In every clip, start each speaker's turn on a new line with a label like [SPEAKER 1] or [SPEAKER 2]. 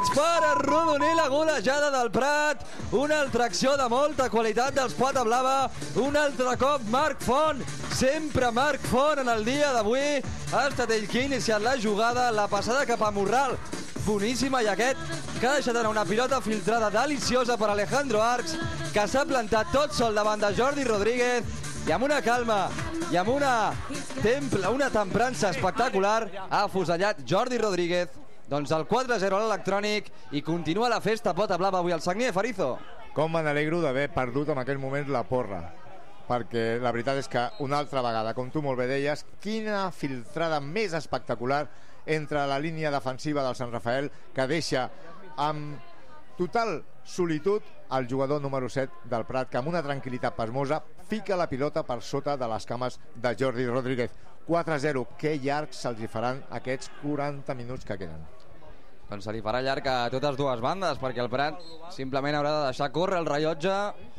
[SPEAKER 1] minuts per arrodonir la golejada del Prat. Una altra acció de molta qualitat dels Pota Blava. Un altre cop Marc Font, sempre Marc Font en el dia d'avui. Ha estat ell qui ha iniciat la jugada, la passada cap a Morral, boníssima, i aquest que ha deixat anar una pilota filtrada deliciosa per Alejandro Arcs, que s'ha plantat tot sol davant de Jordi Rodríguez, i amb una calma i amb una temprança espectacular ha afusellat Jordi Rodríguez. Doncs el 4-0 a l'electrònic, i continua la festa Pota Blava avui al Sagnier. Farizo,
[SPEAKER 2] com me n'alegro d'haver perdut en aquell moment la porra, perquè la veritat és que una altra vegada, com tu molt bé deies, quina filtrada més espectacular entre la línia defensiva del Sant Rafael, que deixa amb total solitud el jugador número 7 del Prat, que amb una tranquil·litat pasmosa fica la pilota per sota de les cames de Jordi Rodríguez. 4-0, que llargs se'ls hi faran aquests 40 minuts que queden.
[SPEAKER 1] doncs se li farà llarg a totes dues bandes, perquè el Prat simplement haurà de deixar córrer el rellotge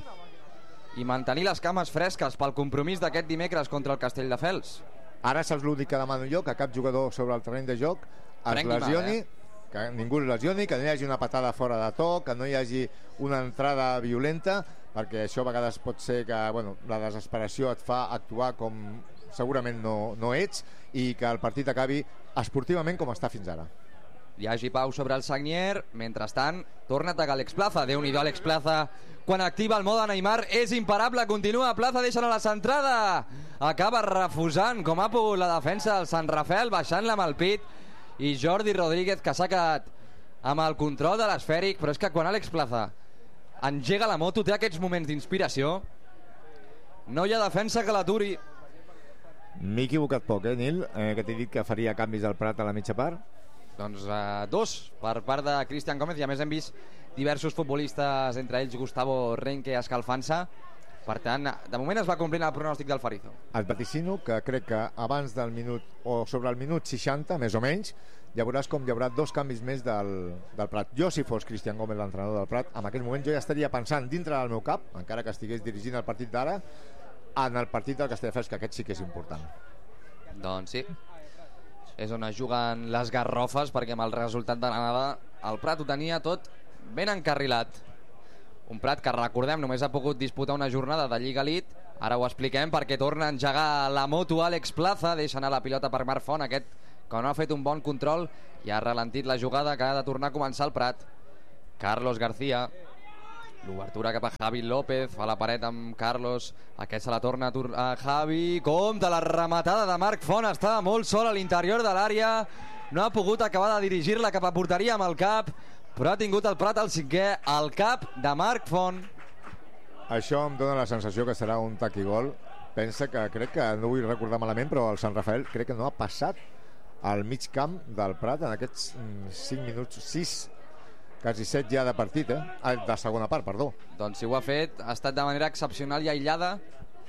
[SPEAKER 1] i mantenir les cames fresques pel compromís d'aquest dimecres contra el Castelldefels.
[SPEAKER 2] Ara saps l'únic que demano jo, que cap jugador sobre el terreny de joc es lesioni, que ningú es lesioni, que no hi hagi una patada fora de to, que no hi hagi una entrada violenta, perquè això a vegades pot ser que la desesperació et fa actuar com segurament no ets, i que el partit acabi esportivament com està fins ara.
[SPEAKER 1] Hi hagi pau sobre el Sagnier. Mentrestant, torna a atacar Àlex Plaza. Déu-n'hi-do, Àlex Plaza, quan activa el mode Neymar, és imparable. Continua Plaza, deixa a la centrada, acaba refusant com ha pogut la defensa del Sant Rafael, baixant-la amb el pit, i Jordi Rodríguez, que s'ha quedat amb el control de l'esfèric. Però és que quan Àlex Plaza engega la moto, té aquests moments d'inspiració, no hi ha defensa que l'aturi.
[SPEAKER 2] M'he equivocat poc, Nil, que t'he dit que faria canvis al Prat a la mitja part.
[SPEAKER 1] Doncs dos per part de Cristian Gómez, i a més hem vist diversos futbolistes, entre ells Gustavo Renque, escalfant-se. Per tant, de moment es va complint el pronòstic del Farizo.
[SPEAKER 2] Et vaticino que crec que abans del minut, o sobre el minut 60 més o menys, ja veuràs com hi haurà dos canvis més del Prat. Jo, si fos Cristian Gómez, l'entrenador del Prat, en aquell moment jo ja estaria pensant dintre del meu cap, encara que estigués dirigint el partit d'ara, en el partit del Castelldefels, que aquest sí que és important.
[SPEAKER 1] Doncs sí, és on es juguen les garrofes, perquè amb el resultat de l'anada el Prat ho tenia tot ben encarrilat. Un Prat que, recordem, només ha pogut disputar una jornada de Lliga Elite. Ara ho expliquem, perquè torna a engegar la moto Àlex Plaza, deixa anar la pilota per Marc Font, aquest que no ha fet un bon control i ha ralentit la jugada, que ha de tornar a començar el Prat. Carlos García, l'obertura cap a Javi López, fa la paret amb Carlos, aquest se la torna a Javi, compte la rematada de Marc Font, estava molt sol a l'interior de l'àrea, no ha pogut acabar de dirigir-la cap a porteria amb el cap, però ha tingut el Prat al cinquè, al cap de Marc Font.
[SPEAKER 2] Això em dona la sensació que serà un taquigol. Pensa que crec que, no vull recordar malament, però el Sant Rafael crec que no ha passat al mig camp del Prat en aquests 5 minuts, 6, quasi 7 ja de partit, de segona part, perdó.
[SPEAKER 1] Doncs si ho ha fet, ha estat de manera excepcional i aïllada,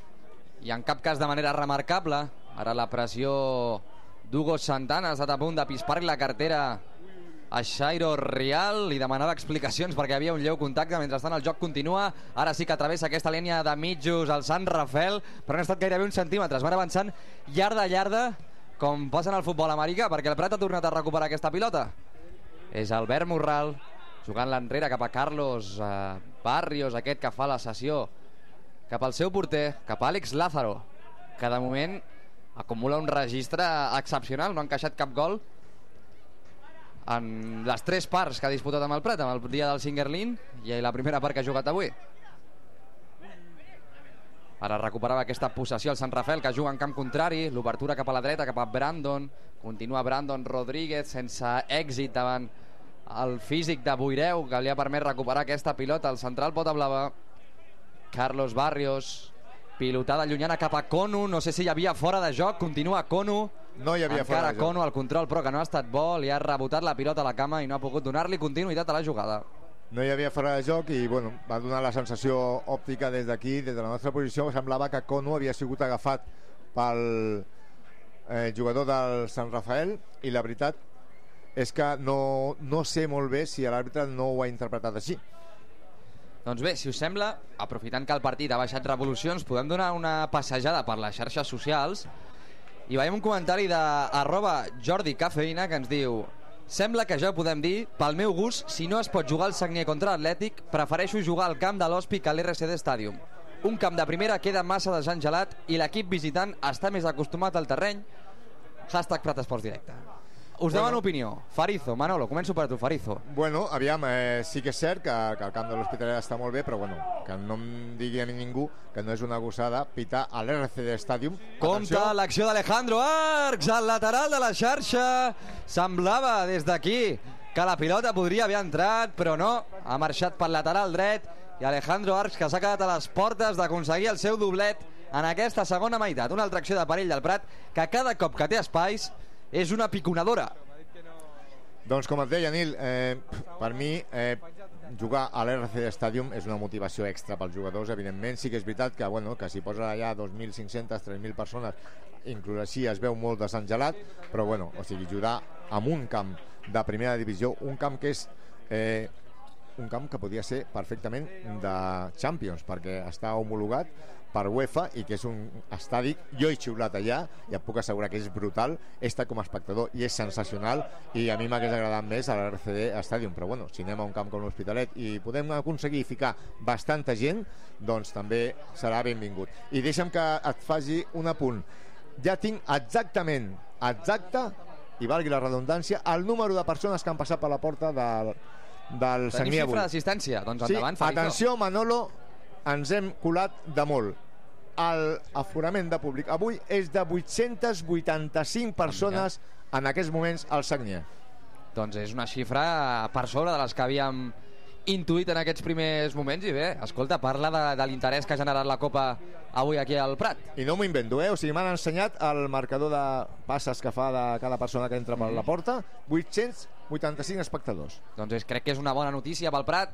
[SPEAKER 1] i en cap cas de manera remarcable. Ara la pressió d'Hugo Santana ha estat a punt de pispar-li la cartera a Xairo Rial, li demanava explicacions perquè hi havia un lleu contacte. Mentrestant el joc continua, ara sí que travessa aquesta línia de mitjos al Sant Rafael, però han estat gairebé uns centímetres, van avançant llarda, com passa en el futbol americà, perquè el Prat ha tornat a recuperar aquesta pilota. És Albert Morral jugant l'enrere cap a Carlos Barrios, aquest que fa la cessió cap al seu porter, cap a Àlex Lázaro, que de moment acumula un registre excepcional, no ha encaixat cap gol en les 3 parts que ha disputat amb el Prat, amb el dia del Singerlin i la primera part que ha jugat avui. Ara recuperava aquesta possessió el Sant Rafael, que juga en camp contrari, l'obertura cap a la dreta, cap a Brandon, continua Brandon Rodríguez sense èxit davant el físic de Boireu, que li ha permès recuperar aquesta pilota. El central Pota Blava, Carlos Barrios, pilotada llunyana cap a Konu, no sé si hi havia fora de joc, continua Konu,
[SPEAKER 2] no hi havia fora de joc.
[SPEAKER 1] Konu al control, però que no ha estat bo, li ha rebotat la pilota a la cama i no ha pogut donar-li continuïtat a la jugada.
[SPEAKER 2] No hi havia fora de joc i va donar la sensació òptica des d'aquí, des de la nostra posició, semblava que Konu havia sigut agafat pel jugador del Sant Rafael, i la veritat és que no sé molt bé si l'àrbitre no ho ha interpretat així.
[SPEAKER 1] Doncs bé, si us sembla, aprofitant que el partit ha baixat revolucions, podem donar una passejada per les xarxes socials i veiem un comentari de @JordiCafeïna que ens diu: Sembla que ja ho podem dir, pel meu gust, si no es pot jugar al Sagnier contra l'Atlètic, prefereixo jugar al camp de l'Hospi que a l'RCD Stadium. Un camp de primera queda massa desengelat i l'equip visitant està més acostumat al terreny. #Prat Esports Directe. Us demano opinió. Farizo, Manolo, començo per tu, Farizo.
[SPEAKER 2] Bueno, aviam, sí que és cert que el camp de l'Hospitalet està molt bé, però bueno, que no em digui a mi ningú que no és una gossada pitar a l'RCD Stadium.
[SPEAKER 1] Compte l'acció d'Alejandro Arcs, al lateral de la xarxa. Semblava des d'aquí que la pilota podria haver entrat, però no, ha marxat pel lateral dret i Alejandro Arcs, que s'ha quedat a les portes d'aconseguir el seu doblet en aquesta segona meitat. Una altra acció de perill del Prat que cada cop que té espais és una piconadora.
[SPEAKER 2] Doncs com et deia, Nil, per mi jugar a l'RCD Stadium és una motivació extra pels jugadors, evidentment. Sí que és veritat que, bueno, que si posa allà 2.500, 3.000 persones, inclús així es veu molt desengelat, però bueno, o sigui, jugar amb un camp de primera divisió, un camp que és un camp que podria ser perfectament de Champions, perquè està homologat per UEFA i que és un estadi, jo he xiulat allà i et puc assegurar que és brutal, he estat com a espectador i és sensacional, i a mi m'hagués agradat més a l'RCD Stadium, però bueno, si anem a un camp com l'Hospitalet i podem aconseguir ficar bastanta gent, doncs també serà benvingut. I deixa'm que et faci un apunt. Ja tinc exactament, i valgui la redundància, el número de persones que han passat per la porta del Sagnier avui.
[SPEAKER 1] Tenim xifra d'assistència? Doncs endavant,
[SPEAKER 2] sí, atenció, Manolo, ens hem colat de molt. L'aforament de públic avui és de 885 persones en aquests moments al Sagnier.
[SPEAKER 1] Doncs és una xifra per sobre de les que havíem intuït en aquests primers moments, i bé, escolta, parla de l'interès que ha generat la Copa avui aquí al Prat.
[SPEAKER 2] I no m'ho invento, o sigui, m'han ensenyat el marcador de passes que fa de cada persona que entra per la porta, 885 espectadors.
[SPEAKER 1] Doncs crec que és una bona notícia pel Prat,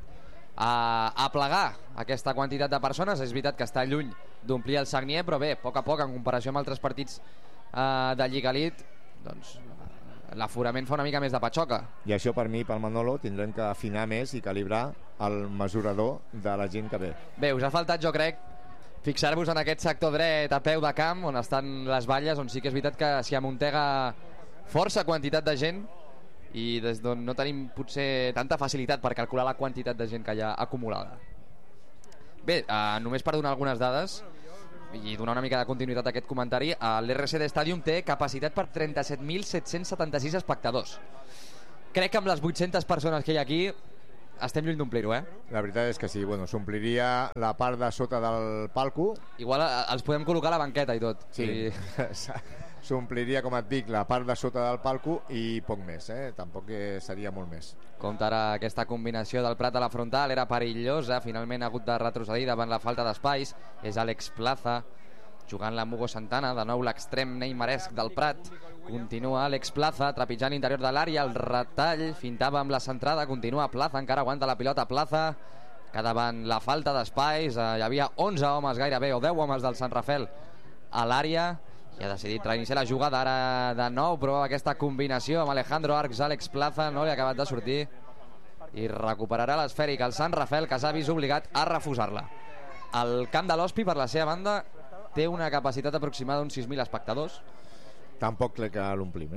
[SPEAKER 1] a plegar aquesta quantitat de persones. És veritat que està lluny d'omplir el Sagnier, però bé, a poc, en comparació amb altres partits de Lliga Elite, doncs l'aforament fa una mica més de patxoca.
[SPEAKER 2] I això per mi, pel Manolo, tindrem que afinar més i calibrar el mesurador de la gent que ve.
[SPEAKER 1] Bé, us ha faltat, jo crec, fixar-vos en aquest sector dret a peu de camp on estan les valles, on sí que és veritat que s'hi amuntega força quantitat de gent i des d'on no tenim potser tanta facilitat per calcular la quantitat de gent que hi ha acumulada. Bé, només per donar algunes dades i donar una mica de continuïtat a aquest comentari, l'RCD Stadium té capacitat per 37.776 espectadors. Crec que amb les 800 persones que hi ha aquí estem lluny d'omplir-ho,
[SPEAKER 2] La veritat és que sí, bueno, s'ompliria la part de sota del palco.
[SPEAKER 1] Igual els podem col·locar a la banqueta i tot.
[SPEAKER 2] Sí, s'ompliria, com et dic, la part de sota del palco i poc més, tampoc seria molt més.
[SPEAKER 1] Compte ara aquesta combinació del Prat a la frontal, era perillosa, finalment ha hagut de retrocedir davant la falta d'espais. És Àlex Plaza jugant la Mugo Santana, de nou l'extrem neymaresc del Prat. Continua Àlex Plaza trepitjant l'interior de l'àrea, el retall, fintava amb la centrada, continua Plaza, encara aguanta la pilota Plaza, que davant la falta d'espais hi havia 11 homes gairebé, o 10 homes del Sant Rafel a l'àrea, i ha decidit reiniciar la jugada ara de nou, però aquesta combinació amb Alejandro Arcs, Àlex Plaza no li ha acabat de sortir i recuperarà l'esfèrica el Sant Rafel, que s'ha vist obligat a refusar-la. El camp de l'Hospi, per la seva banda, té una capacitat aproximada d'uns 6.000 espectadors.
[SPEAKER 2] Tampoc crec que l'omplim,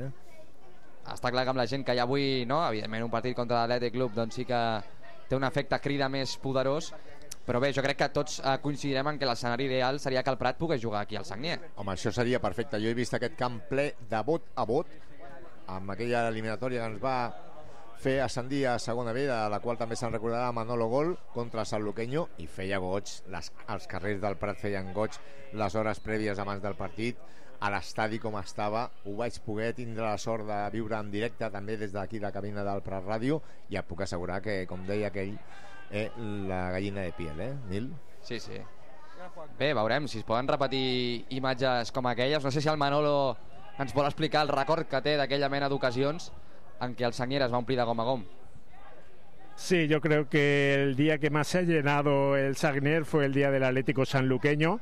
[SPEAKER 1] Està clar que amb la gent que hi ha avui, no? Evidentment un partit contra l'Atlètic Club doncs sí que té un efecte crida més poderós, però bé, jo crec que tots coincidirem en que l'escenari ideal seria que el Prat pogués jugar aquí al Sagnier.
[SPEAKER 2] Home, això seria perfecte. Jo he vist aquest camp ple de vot a vot amb aquella eliminatòria que ens va fer ascendir a segona B, de la qual també se'n recordarà Manolo Gol contra Sant Luqueño, i feia goig, els carrers del Prat feien goig les hores prèvies abans del partit, a l'estadi com estava. Ho vaig poder tindre la sort de viure en directe també des d'aquí la cabina del Prat Ràdio, i et puc assegurar que, com deia aquell, la gallina de piel, Nil?
[SPEAKER 1] Sí. Bé, veurem si es poden repetir imatges com aquelles. No sé si el Manolo ens vol explicar el record que té d'aquella mena d'ocasions en què el Sagnier es va omplir de gom a gom.
[SPEAKER 3] Sí, yo creo que el día que más se ha llenado el Sagnier fue el día del Atlético Sanluqueño,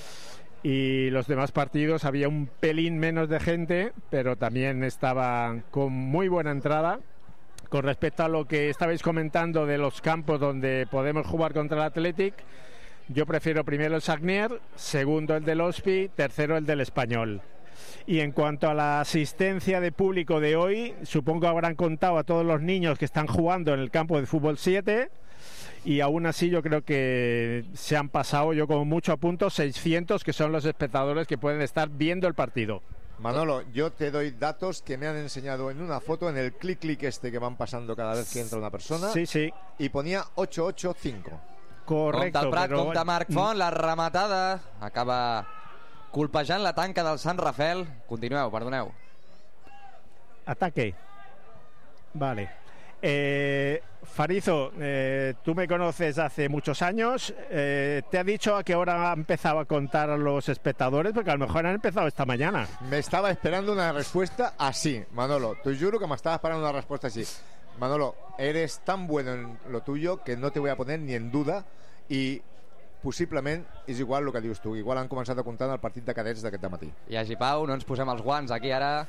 [SPEAKER 3] y los demás partidos había un pelín menos de gente, pero también estaba con muy buena entrada. Con respecto a lo que estabais comentando de los campos donde podemos jugar contra el Athletic, yo prefiero primero el Sagnier, segundo el del Hospi, tercero el del Español. Y en cuanto a la asistencia de público de hoy, supongo que habrán contado a todos los niños que están jugando en el campo de fútbol 7, y aún así yo creo que se han pasado, yo como mucho apunto, 600, que son los espectadores que pueden estar viendo el partido.
[SPEAKER 2] Manolo, yo te doy datos que me han enseñado en una foto, en el clic este que van pasando cada vez que entra una persona.
[SPEAKER 3] Sí, sí.
[SPEAKER 2] Y ponía 885.
[SPEAKER 3] Correcto.
[SPEAKER 1] Compte el Prat,
[SPEAKER 3] però...
[SPEAKER 1] compte Marc Font, la rematada acaba colpejant la tanca del Sant Rafel. Continueu, perdoneu.
[SPEAKER 3] Ataque. Vale. Farizo, tú me conoces hace muchos años. ¿Te ha dicho a qué hora ha empezado a contar a los espectadores? Porque a lo mejor han empezado esta mañana.
[SPEAKER 2] Me estaba esperando una respuesta así, Manolo. Te juro que me estaba esperando una respuesta así. Manolo, eres tan bueno en lo tuyo que no te voy a poner ni en duda, i possiblement és igual el que dius tu. Igual han començat a comptar en el partit de cadets d'aquest matí.
[SPEAKER 1] I Hagi Pau, no ens posem els guants aquí ara.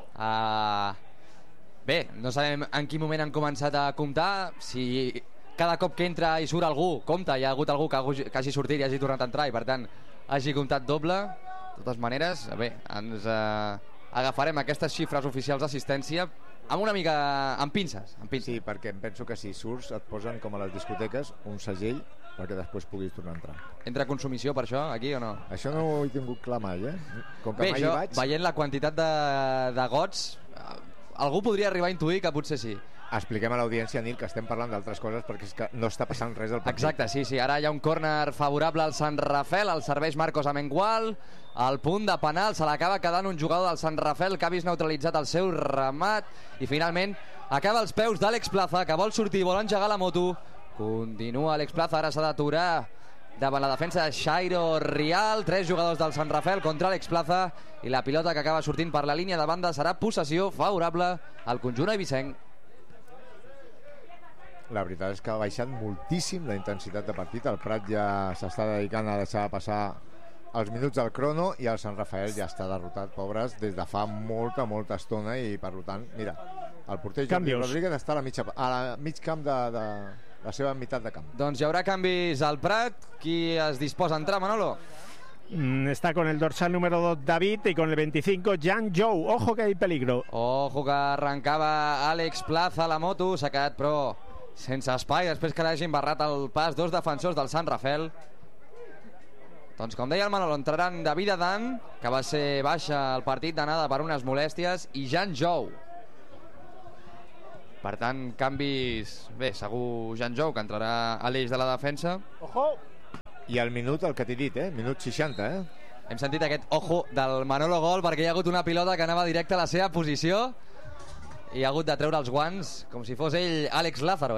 [SPEAKER 1] Bé, no sabem en quin moment han començat a comptar. Si cada cop que entra i surt algú, compta, hi ha hagut algú que hagi sortit i hagi tornat a entrar i per tant hagi comptat doble. De totes maneres, bé, ens agafarem aquestes xifres oficials d'assistència amb una mica amb pinces,
[SPEAKER 2] Sí, perquè em penso que si surts et posen com a les discoteques un segell perquè després puguis tornar a entrar.
[SPEAKER 1] Entra consumició per això, aquí o no?
[SPEAKER 2] Això no ho he tingut clar mai, Com que
[SPEAKER 1] Bé,
[SPEAKER 2] mai hi vaig...
[SPEAKER 1] veient la quantitat de gots, algú podria arribar a intuir que potser sí.
[SPEAKER 2] Expliquem a l'audiència, Nil, que estem parlant d'altres coses perquè és que no està passant res al partit.
[SPEAKER 1] Exacte, sí. Ara hi ha un córner favorable al Sant Rafel, el serveix Marcos Amengual, al punt de penal se l'acaba quedant un jugador del Sant Rafel que ha vist neutralitzat el seu remat i finalment acaba als peus d'Àlex Plaza, que vol sortir, vol engegar la moto. Continua Àlex Plaza, ara s'ha d'aturar davant la defensa de Xairo Rial. 3 jugadors del Sant Rafel contra Àlex Plaza i la pilota que acaba sortint per la línia de banda serà possessió favorable al conjunt eivissenc.
[SPEAKER 2] La veritat és que ha baixat moltíssim la intensitat de partit. El Prat ja s'està dedicant a deixar passar els minuts del crono i el Sant Rafael ja està derrotat, pobres, des de fa molta estona i per tant, mira, el porter Jordi Rodríguez està a la mig camp de la seva meitat de camp.
[SPEAKER 1] Doncs hi haurà canvis al Prat. Qui es disposa a entrar, Manolo?
[SPEAKER 3] Está con el dorsal número 2 David y con el 25 Jan Jou. Ojo que hay peligro.
[SPEAKER 1] Ojo que arrencava Àlex Plaza la moto, s'ha quedat però sense espai després que l'hagin barrat el pas 2 defensors del Sant Rafel. Doncs com deia el Manolo, entraran David Adan, que va ser baixa al partit d'anada per unes molèsties, i Jan Jou. Per tant, canvis... Bé, segur Jan Jou, que entrarà a l'eix de la defensa.
[SPEAKER 3] Ojo!
[SPEAKER 2] I al minut, el que t'he dit, minut 60,
[SPEAKER 1] Hem sentit aquest ojo del Manolo Gol perquè hi ha hagut una pilota que anava directe a la seva posició i ha hagut de treure els guants com si fos ell Àlex Lázaro,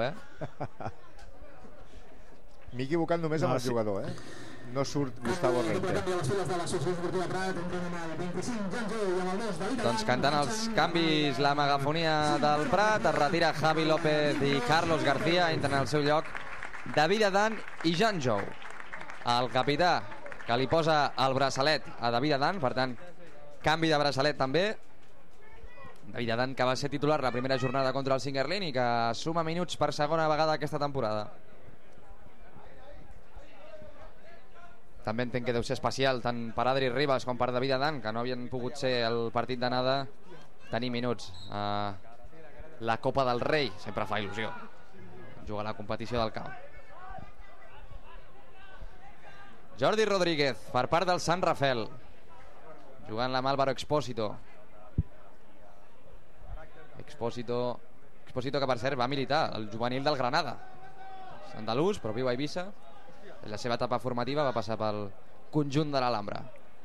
[SPEAKER 2] M'he equivocat només amb el jugador, No surt Gustavo Reite.
[SPEAKER 1] Doncs cantant els canvis la megafonia del Prat, es retira Javi López i Carlos García, entren al seu lloc David Adan i Jan Jou. El capità que li posa el braçalet a David Adan, per tant, canvi de braçalet també. David Adan, que va ser titular la primera jornada contra el Singerlin i que suma minuts per segona vegada aquesta temporada. També entenc que deu ser especial tant per Adri Ribas com per David Adan, que no havien pogut ser el partit d'anada, tenir minuts a la Copa del Rei. Sempre fa il·lusió jugar a la competició del camp. Jordi Rodríguez per part del Sant Rafel, jugant amb Álvaro Expósito. Expósito que per cert va militar el juvenil del Granada, és andalús però viu a Eivissa. En la seva etapa formativa va passar pel conjunt de l'Alhambra.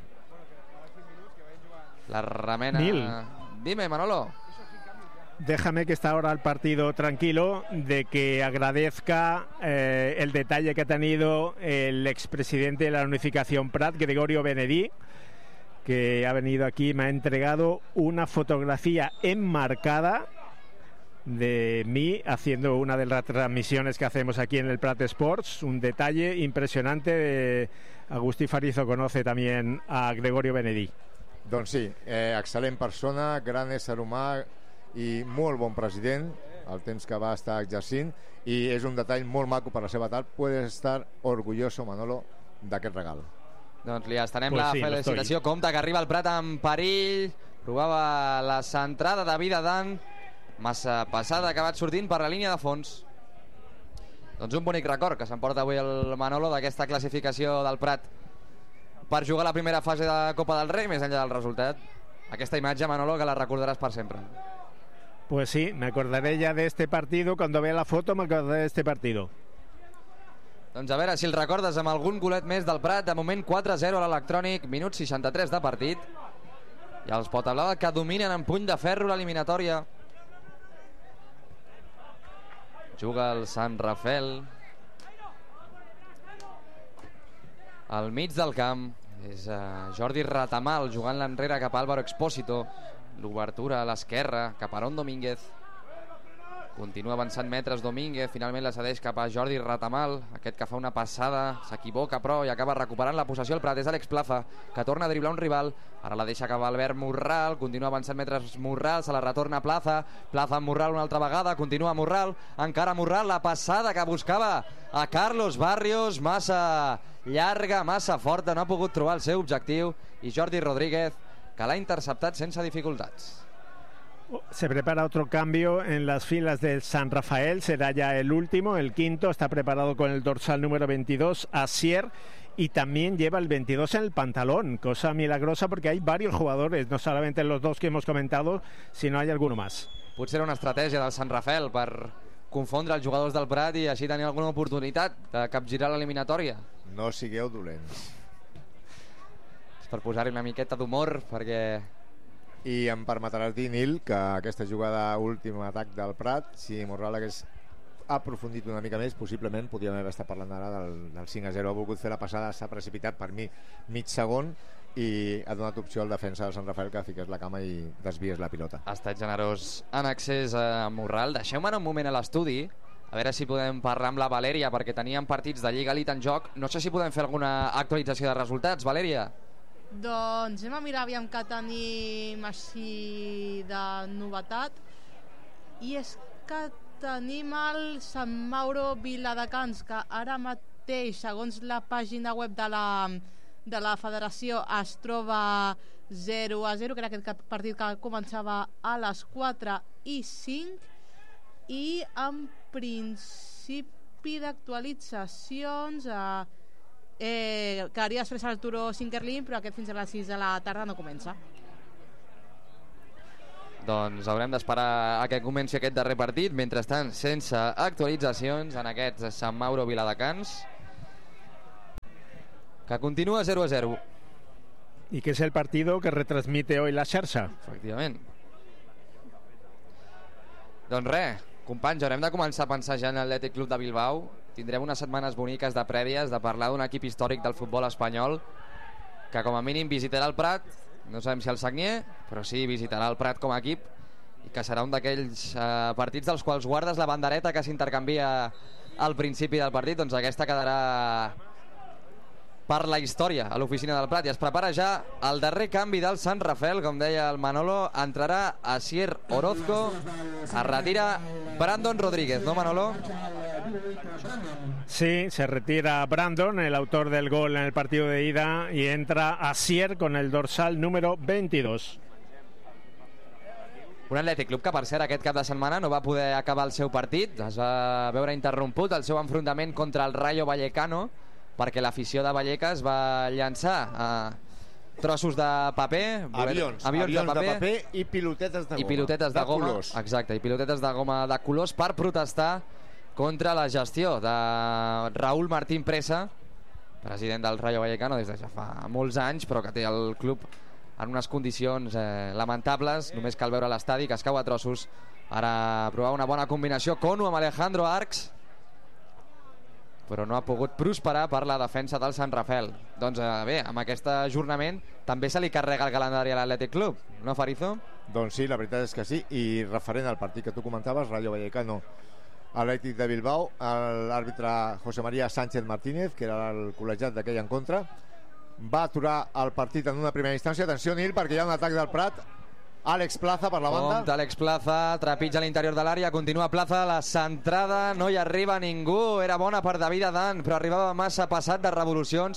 [SPEAKER 1] La remena...
[SPEAKER 3] Nil.
[SPEAKER 1] Dime, Manolo.
[SPEAKER 3] Déjame que está ahora el partido tranquilo, de que agradezca el detalle que ha tenido el expresidente de la Unificación Prat, Gregorio Benedí, que ha venido aquí y me ha entregado una fotografía enmarcada de mí haciendo una de las transmisiones que hacemos aquí en el Prat Sports. Un detalle impresionante. Agustí Farizo conoce también a Gregorio Benedí.
[SPEAKER 2] Doncs sí, excel·lent persona, gran ésser humà i molt bon president el temps que va estar exercint, i és un detall molt maco per la seva edat. Puedes estar orgulloso, Manolo, d'aquest regal.
[SPEAKER 1] Doncs li estenem
[SPEAKER 3] Pues
[SPEAKER 1] la
[SPEAKER 3] sí,
[SPEAKER 1] felicitació. Compte que arriba el Prat en perill. Provava la centrada de David Adan. Massa passada, ha acabat sortint per la línia de fons. Doncs un bonic record que s'emporta avui el Manolo d'aquesta classificació del Prat per jugar la primera fase de Copa del Rei, més enllà del resultat. Aquesta imatge, Manolo, que la recordaràs per sempre.
[SPEAKER 3] Pues sí, me acordaré ya de este partido. Cuando vea la foto me acordaré de este partido.
[SPEAKER 1] Doncs a veure si el recordes amb algun golet més del Prat. De moment 4-0 a l'Electrònic, minut 63 de partit. I els Potablava que dominen en puny de ferro l'eliminatòria. Juga el Sant Rafel. Al mig del camp és Jordi Ratamal jugant l'enrere cap a Álvaro Expósito. L'obertura a l'esquerra cap a Aarón Domínguez. Continua avançant metres Domínguez, finalment la cedeix cap a Jordi Ratamal, aquest que fa una passada, s'equivoca però i acaba recuperant la possessió el Prat. És Àlex Plaza, que torna a driblar un rival, ara la deixa cap a Albert Morral, continua avançant metres Morral, se la retorna Plaza, Plaza amb Morral una altra vegada, continua Morral, encara Morral, la passada que buscava a Carlos Barrios, massa llarga, massa forta, no ha pogut trobar el seu objectiu, i Jordi Rodríguez, que l'ha interceptat sense dificultats.
[SPEAKER 3] Se prepara otro cambio en las filas del San Rafael, será ya el último, el quinto, está preparado con el dorsal número 22, Asier, y también lleva el 22 en el pantalón, cosa milagrosa porque hay varios jugadores, no solamente los dos que hemos comentado, sino hay alguno más.
[SPEAKER 1] Potser era una estratègia del Sant Rafel per confondre els jugadors del Prat i així tenir alguna oportunitat de capgirar l'eliminatòria.
[SPEAKER 2] No sigueu dolents.
[SPEAKER 1] És per posar-hi una miqueta d'humor, perquè...
[SPEAKER 2] I em permetràs dir, Nil, que aquesta jugada últim atac del Prat, si Morral hagués aprofundit una mica més, possiblement podríem haver estat parlant ara del 5-0. Ha volgut fer la passada, s'ha precipitat per mi mig segon i ha donat opció al defensa del Sant Rafael que fiques la cama i desvies la pilota.
[SPEAKER 1] Ha estat generós en accés a Morral. Deixeu-me anar un moment a l'estudi, a veure si podem parlar amb la Valèria, perquè teníem partits de Lliga Elite en joc. No sé si podem fer alguna actualització de resultats, Valèria.
[SPEAKER 4] Doncs anem a mirar aviam que tenim així de novetat, i és que tenim el Sant Mauro Viladecans, que ara mateix, segons la pàgina web de la federació, es troba 0-0, que era aquest partit que començava a les 4:05, i en principi d'actualitzacions quedaria després el Turó Sinkerlin, però aquest fins a les 6 de la tarda no comença.
[SPEAKER 1] Doncs haurem d'esperar a que comenci aquest darrer partit. Mentrestant, sense actualitzacions en aquest Sant Mauro Viladecans, que continua 0-0.
[SPEAKER 3] Y que es el partido que retransmite hoy la Xarxa.
[SPEAKER 1] Efectivament. Doncs res, companys, haurem de començar a pensar ja en l'Atlètic Club de Bilbao. Tindrem unes setmanes boniques de prèvies, de parlar d'un equip històric del futbol espanyol que com a mínim visitarà el Prat, no sabem si el Sagnier, però sí visitarà el Prat com a equip, i que serà un d'aquells partits dels quals guardes la bandereta que s'intercanvia al principi del partit. Doncs aquesta quedarà per la història a l'oficina del Prat, i es prepara ja el darrer canvi del Sant Rafel. Com deia el Manolo, entrarà Asier Orozco, es retira Brandon Rodríguez, ¿no, Manolo?
[SPEAKER 3] Sí, se retira Brandon, el autor del gol en el partido de ida, y entra Asier con el dorsal número 22.
[SPEAKER 1] Un Atlètic Club que, per cert, aquest cap de setmana no va poder acabar el seu partit, es va veure interromput el seu enfrontament contra el Rayo Vallecano, perquè l'afició de Vallecas va llançar trossos de paper,
[SPEAKER 2] avions de paper i pilotetes de goma.
[SPEAKER 1] I pilotetes de goma,
[SPEAKER 2] colors.
[SPEAKER 1] exacte, i pilotetes de goma de colors per protestar contra la gestió de Raúl Martín Presa, president del Rayo Vallecano des de ja fa molts anys, però que té el club en unes condicions lamentables. Només cal veure l'estadi, que es cau a trossos. Ara provar una bona combinació Conu amb Alejandro Arcs, però no ha pogut prosperar per la defensa del Sant Rafel. Doncs bé, amb aquest ajornament també se li carrega el calendari a l'Atlètic Club, no, Farizo?
[SPEAKER 2] Doncs sí, la veritat és que sí. I referent al partit que tu comentaves, Rayo Vallecano Atlètic de Bilbao, l'àrbitre José María Sánchez Martínez, que era el col·legiat d'aquell encontre, va aturar el partit en una primera instància. Atenció, Nil, perquè hi ha un atac del Prat. Àlex Plaza per la banda.
[SPEAKER 1] Compte Àlex Plaza, trepitja a l'interior de l'àrea, continua Plaza, la centrada, no hi arriba ningú, era bona per David Adan, però arribava massa passat de revolucions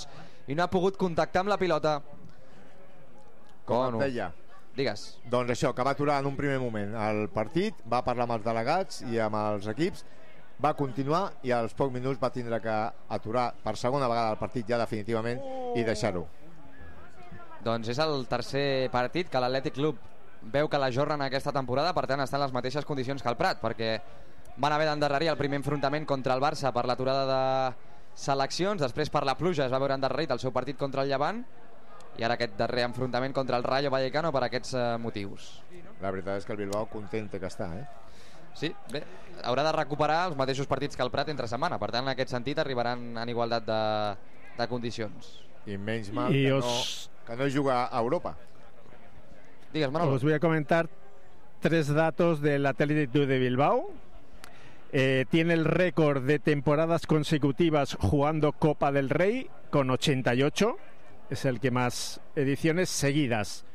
[SPEAKER 1] i no ha pogut contactar amb la pilota.
[SPEAKER 2] Com et deia.
[SPEAKER 1] Digues.
[SPEAKER 2] Doncs això, que va aturar en un primer moment el partit, va parlar amb els delegats i amb els equips, va continuar i als pocs minuts va tindre que aturar per segona vegada el partit ja definitivament i deixar-ho.
[SPEAKER 1] Doncs és el tercer partit que l'Atlètic Club veu que l'ajornen aquesta temporada, per tant està en les mateixes condicions que el Prat, perquè van haver d'endarrerir el primer enfrontament contra el Barça per l'aturada de seleccions, després per la pluja es va veure endarrerit el seu partit contra el Llevant i ara aquest darrer enfrontament contra el Rayo Vallecano per aquests motius.
[SPEAKER 2] La veritat és que el Bilbao content que està,
[SPEAKER 1] Sí, bé, haurà de recuperar els mateixos partits que el Prat entre setmana, per tant en aquest sentit arribaran en igualtat de condicions.
[SPEAKER 2] I menys mal que no juga a Europa.
[SPEAKER 1] Digues, Manolo.
[SPEAKER 3] Os voy a comentar 3 datos del Athletic Club de Bilbao. Tiene el récord de temporadas consecutivas jugando Copa del Rey con 88. Es el que más ediciones seguidas.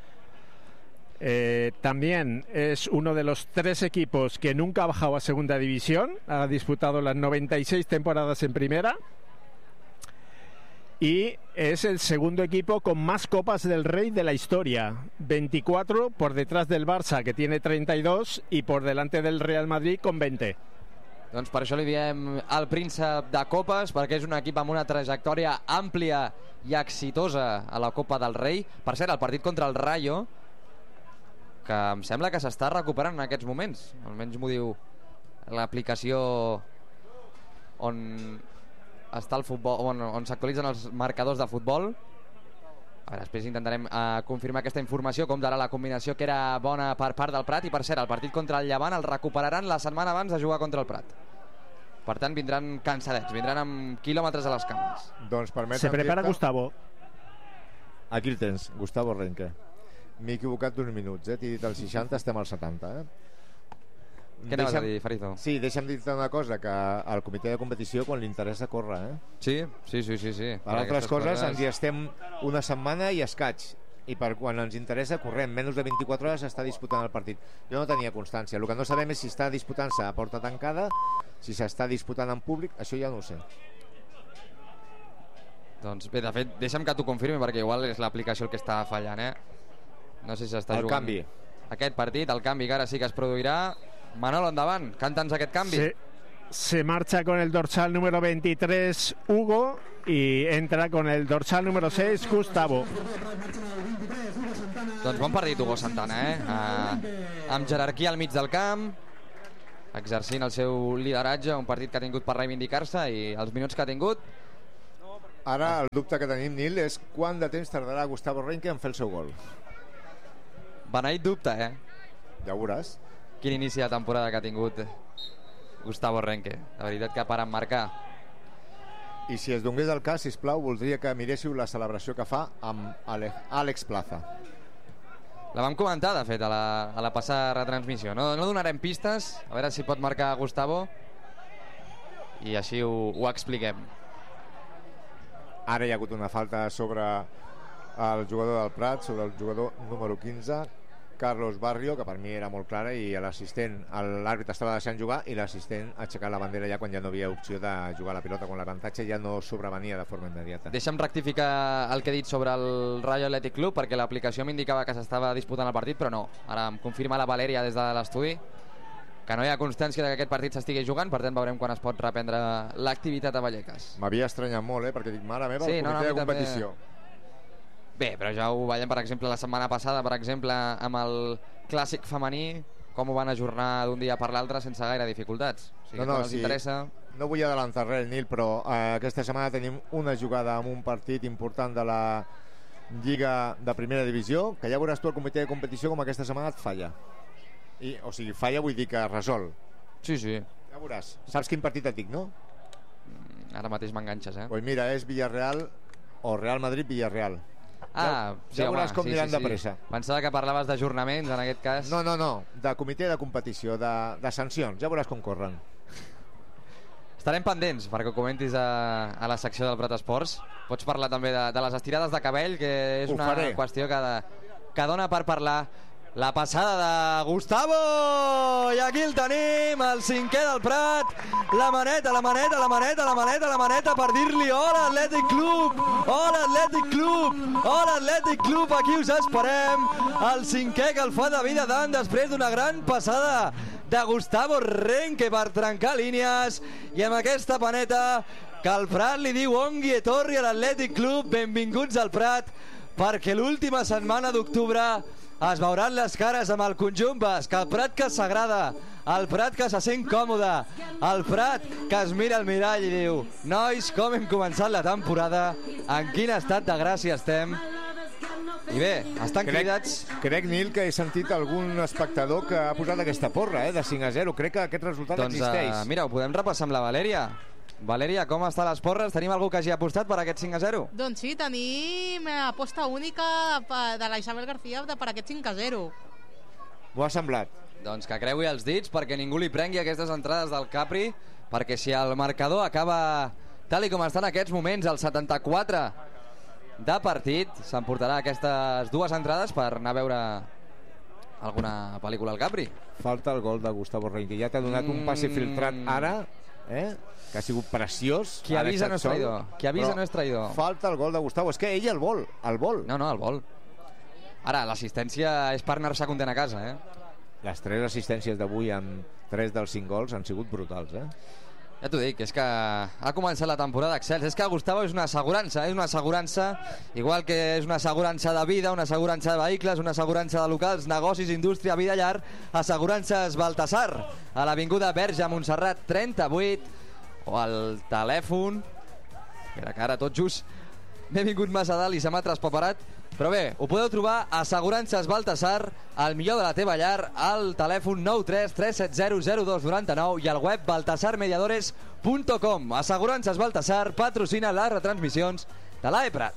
[SPEAKER 3] También es uno de los 3 equipos que nunca ha bajado a segunda división. Ha disputado las 96 temporadas en primera. Y es el segundo equipo con más Copas del Rey de la historia. 24 por detrás del Barça, que tiene 32, y por delante del Real Madrid con 20.
[SPEAKER 1] Doncs per això li diem el príncep de Copes, perquè és un equip amb una trajectòria àmplia i exitosa a la Copa del Rei. Per cert, el partit contra el Rayo, que em sembla que s'està recuperant en aquests moments, almenys m'ho diu l'aplicació on està el futbol, on s'actualitzen els marcadors de futbol. A veure, després intentarem confirmar aquesta informació, com d'ara la combinació que era bona per part del Prat. I per cert, el partit contra el Llevant el recuperaran la setmana abans de jugar contra el Prat. Per tant, vindran cansadets, vindran amb quilòmetres a les cames.
[SPEAKER 2] Doncs
[SPEAKER 3] se prepara Gustavo.
[SPEAKER 2] Aquí el tens, Gustavo Renque. M'he equivocat d'uns minuts, t'he dit el 60, estem al 70.
[SPEAKER 1] Què anaves a dir, Farizo?
[SPEAKER 2] Sí, deixa'm dir-te una cosa, que al comitè de competició quan li interessa córrer,
[SPEAKER 1] Sí.
[SPEAKER 2] Per altres coses ens hi estem una setmana i escaig, i per quan ens interessa correm, menys de 24 hores s'està disputant el partit. Jo no tenia constància, el que no sabem és si està disputant-se a porta tancada, si s'està disputant en públic, això ja no ho sé.
[SPEAKER 1] Doncs bé, de fet, deixa'm que t'ho confirmi, perquè igual és l'aplicació el que està fallant, No sé si s'està jugant
[SPEAKER 2] el canvi.
[SPEAKER 1] Aquest partit, el canvi que ara sí que es produirà. Manolo, endavant, canta'ns aquest canvi.
[SPEAKER 3] Se marcha con el dorsal número 23 Hugo y entra con el dorsal número 6 Gustavo.
[SPEAKER 1] Doncs bon partit Hugo Santana, amb jerarquia al mig del camp, exercint el seu lideratge, un partit que ha tingut per reivindicar-se i els minuts que ha tingut.
[SPEAKER 2] Ara el dubte que tenim, Nil, és quant de temps tardarà Gustavo Renque en fer el seu gol.
[SPEAKER 1] Beneït dubte,
[SPEAKER 2] Ja ho veuràs.
[SPEAKER 1] Quin inici de temporada que ha tingut Gustavo Renque. La veritat que para marcar.
[SPEAKER 2] I si es donés el cas, sisplau, voldria que miréssiu la celebració que fa amb Àlex Plaza.
[SPEAKER 1] La vam comentar, de fet, a la passada retransmissió. No donarem pistes, a veure si pot marcar Gustavo i així ho expliquem.
[SPEAKER 2] Ara hi ha hagut una falta sobre el jugador del Prat, sobre el jugador número 15, Carlos Barrio, que per mi era molt clara, i l'àrbitre estava deixant jugar i l'assistent ha aixecat la bandera ja quan ja no havia opció de jugar la pilota, quan l'avantatge ja no sobrevenia de forma immediata.
[SPEAKER 1] Deixa'm rectificar el que he dit sobre el Rayo Athletic Club, perquè l'aplicació m'indicava que s'estava disputant el partit, però no. Ara em confirma la Valèria des de l'estudi que no hi ha constància que aquest partit s'estigui jugant, per tant veurem quan es pot reprendre l'activitat a Vallecas.
[SPEAKER 2] M'havia estranyat molt, perquè dic, mare meva, el comitè de competició.
[SPEAKER 1] Bé, però ja ho veiem, per exemple, la setmana passada, per exemple, amb el clàssic femení, com ho van ajornar d'un dia per l'altre sense gaire dificultats. O sigui, no els interessa...
[SPEAKER 2] No vull adelantar res, Nil, però aquesta setmana tenim una jugada amb un partit important de la Lliga de Primera Divisió, que ja veuràs tu el comitè de competició com aquesta setmana et falla. O sigui, falla vull dir que resol.
[SPEAKER 1] Sí.
[SPEAKER 2] Ja veuràs. Saps quin partit et dic, no?
[SPEAKER 1] Ara mateix m'enganxes,
[SPEAKER 2] Pues mira, és Villarreal o Real Madrid-Villarreal.
[SPEAKER 1] Sí,
[SPEAKER 2] ja veuràs com aniran de pressa.
[SPEAKER 1] Pensava que parlaves d'ajornaments en aquest cas.
[SPEAKER 2] No, de comitè de competició, de sancions, ja veuràs com corren.
[SPEAKER 1] Estarem pendents perquè ho comentis a la secció del Prat Esports. Pots parlar també de les estirades de cabell, que és una qüestió que dona per parlar La passada de Gustavo, i aquí el tenim, el cinquè del Prat, la maneta per dir-li hola Atlètic Club, hola Atlètic Club, aquí us esperem, el cinquè que el fa de vida d'An després d'una gran passada de Gustavo Renque per trencar línies, i amb aquesta paneta que el Prat li diu ongui e torri a l'Atlètic Club, benvinguts al Prat, perquè l'última setmana d'octubre es veuran les cares amb el conjunt basc, el Prat que s'agrada, el Prat que se sent còmode, el Prat que es mira al mirall i diu nois, com hem començat la temporada, en quin estat de gràcia estem. I bé, estan cridats.
[SPEAKER 2] Crec, Nil, que he sentit algun espectador que ha posat aquesta porra, de 5-0. Crec que aquest resultat existeix.
[SPEAKER 1] Mira, ho podem repassar amb la Valèria. Valèria, com estan les porres? Tenim algú que hagi apostat per aquest 5-0?
[SPEAKER 4] Doncs sí, tenim aposta única de la Isabel García per aquest 5-0.
[SPEAKER 2] M'ho ha semblat.
[SPEAKER 1] Doncs que creui els dits perquè ningú li prengui aquestes entrades del Capri, perquè si el marcador acaba tal i com estan en aquests moments, el 74 de partit, s'emportarà aquestes dues entrades per anar a veure alguna pel·lícula al Capri.
[SPEAKER 2] Falta el gol de Gustavo Renque. Ja t'ha donat un passe filtrat ara, que ha sigut preciós.
[SPEAKER 1] Qui avisa no és traïdor. Qui avisa no és traïdor.
[SPEAKER 2] Falta el gol de Gustavo. És que ell el vol.
[SPEAKER 1] No, el vol. Ara, l'assistència és per anar-se content a casa,
[SPEAKER 2] Les 3 assistències d'avui amb 3 dels 5 gols han sigut brutals,
[SPEAKER 1] Ja t'ho dic, és que ha començat la temporada excels. És que Gustavo és una assegurança, igual que és una assegurança de vida, una assegurança de vehicles, una assegurança de locals, negocis, indústria, vida llar. Assegurances Baltasar, a l'avinguda Verge, a Montserrat 38, o al telèfon, espera que ara tot just m'he vingut massa dalt i se m'ha traspaperat, però bé, ho podeu trobar a Assegurances Baltasar, al millor de la teva llar, al telèfon 93 370 0299 i al web baltasarmediadores.com. Assegurances Baltasar patrocina les retransmissions de l'AE Prat.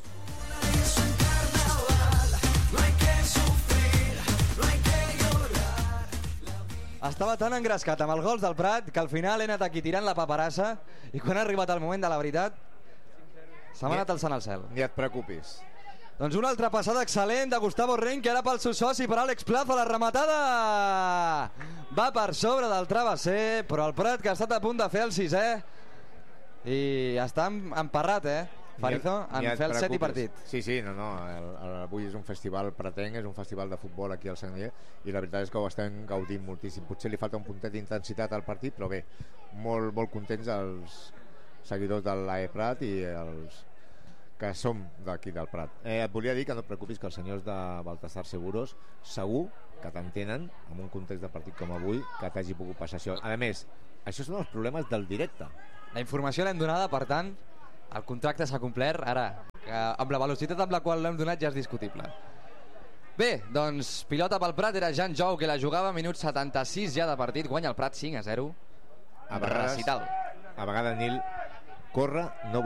[SPEAKER 1] Estava tan engrescat amb els gols del Prat que al final he anat aquí tirant la paperassa i quan ha arribat el moment de la veritat se m'ha anat alçant al cel.
[SPEAKER 2] Ni et preocupis.
[SPEAKER 1] Doncs una altra passada excel·lent de Gustavo Renque, ara pel seu soci, per Àlex Plaza, la rematada va per sobre del travesser, però el Prat que ha estat a punt de fer el 6è i està emparrat, Farizo, en fer el 7 i partit.
[SPEAKER 2] Sí, no, avui és un festival pratenc, és un festival de futbol aquí al Sagnier i la veritat és que ho estem gaudint moltíssim. Potser li falta un puntet d'intensitat al partit, però bé, molt, molt contents els seguidors de l'AE Prat i els que som d'aquí del Prat. Et volia dir que no et preocupis, que els senyors de Baltasar Seguros segur que t'entenen en un context de partit com avui, que t'hagi pogut passar això. A més, això són els problemes del directe.
[SPEAKER 1] La informació l'hem donada, per tant el contracte s'ha complert. Ara, que amb la velocitat amb la qual l'hem donat ja és discutible. Bé, doncs pilota pel Prat, era Jan Jou que la jugava, minut 76 ja de partit, guanya el Prat 5-0.
[SPEAKER 2] A vegades, Nil, corre no